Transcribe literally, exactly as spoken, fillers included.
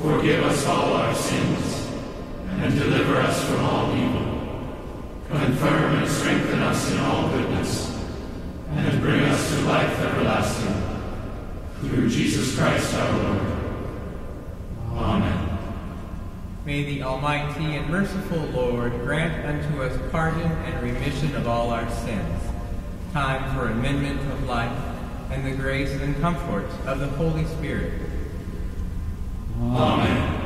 Forgive us all our sins, and deliver us from all evil. Confirm and strengthen us in all goodness, and bring us to life everlasting. Through Jesus Christ our Lord. Amen. May the Almighty and merciful Lord grant unto us pardon and remission of all our sins, time for amendment of life, and the grace and comfort of the Holy Spirit. Amen.